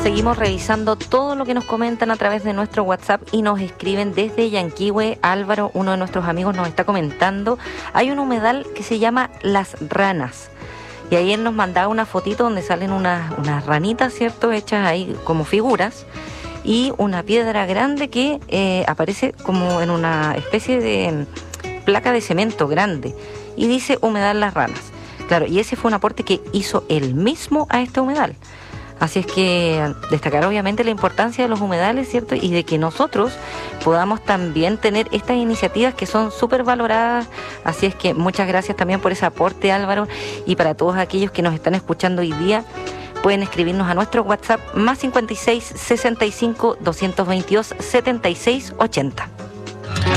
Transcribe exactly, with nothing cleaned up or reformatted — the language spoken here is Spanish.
seguimos revisando todo lo que nos comentan a través de nuestro WhatsApp y nos escriben desde Yanquihue. Álvaro, uno de nuestros amigos, nos está comentando, hay un humedal que se llama Las Ranas. Y ahí él nos mandaba una fotito donde salen unas, unas ranitas, ¿cierto?, hechas ahí como figuras, y una piedra grande que eh, aparece como en una especie de placa de cemento grande. Y dice Humedal Las Ranas. Claro, y ese fue un aporte que hizo él mismo a este humedal. Así es que destacar obviamente la importancia de los humedales, ¿cierto? Y de que nosotros podamos también tener estas iniciativas que son súper valoradas. Así es que muchas gracias también por ese aporte, Álvaro. Y para todos aquellos que nos están escuchando hoy día, pueden escribirnos a nuestro WhatsApp más cincuenta y seis, sesenta y cinco, doscientos veintidós, setenta y seis, ochenta.